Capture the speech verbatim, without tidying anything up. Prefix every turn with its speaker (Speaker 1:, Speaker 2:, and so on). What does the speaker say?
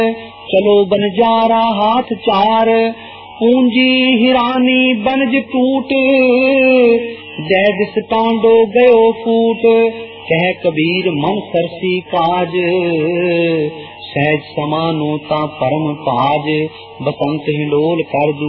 Speaker 1: चलो बनजारा हाथ चार, पूंजी हिरानी बनज टूट, जय दिस टांडो गयो फूट। कह कबीर मन सरसी काज, सहज समानो ता परम काज। बसंत हिंडोल कर